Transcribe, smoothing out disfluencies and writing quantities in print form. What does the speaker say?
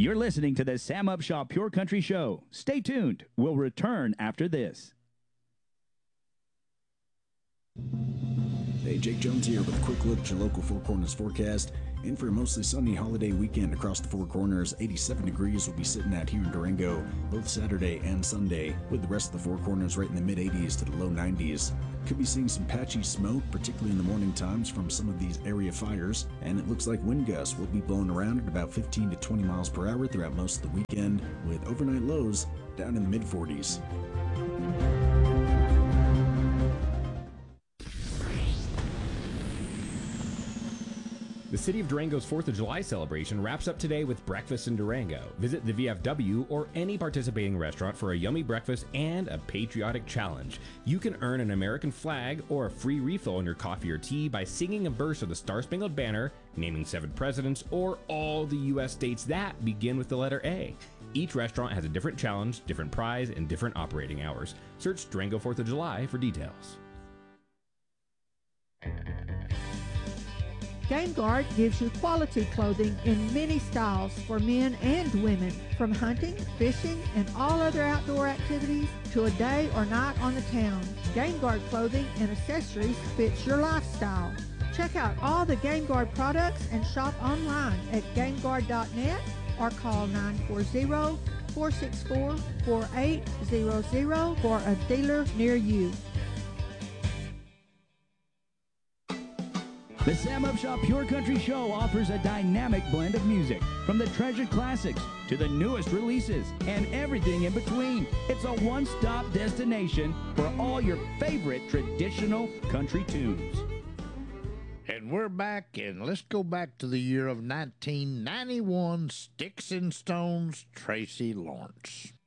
You're listening to the Sam Upshaw Pure Country Show. Stay tuned. We'll return after this. Hey, Jake Jones here with a quick look at your local Four Corners forecast. And for a mostly sunny holiday weekend across the Four Corners, 87 degrees will be sitting at here in Durango both Saturday and Sunday, with the rest of the Four Corners right in the mid-80s to the low 90s. Could be seeing some patchy smoke, particularly in the morning times from some of these area fires, and it looks like wind gusts will be blowing around at about 15 to 20 miles per hour throughout most of the weekend, with overnight lows down in the mid-40s. The City of Durango's 4th of July celebration wraps up today with breakfast in Durango. Visit the VFW or any participating restaurant for a yummy breakfast and a patriotic challenge. You can earn an American flag or a free refill on your coffee or tea by singing a verse of the Star-Spangled Banner, naming 7 presidents, or all the U.S. states that begin with the letter A. Each restaurant has a different challenge, different prize, and different operating hours. Search Durango 4th of July for details. Game Guard gives you quality clothing in many styles for men and women, from hunting, fishing, and all other outdoor activities to a day or night on the town. Game Guard clothing and accessories fits your lifestyle. Check out all the Game Guard products and shop online at GameGuard.net or call 940-464-4800 for a dealer near you. The Sam Upshaw Pure Country Show offers a dynamic blend of music, from the treasured classics to the newest releases and everything in between. It's a one-stop destination for all your favorite traditional country tunes. And we're back, and let's go back to the year of 1991, Sticks and Stones, Tracy Lawrence.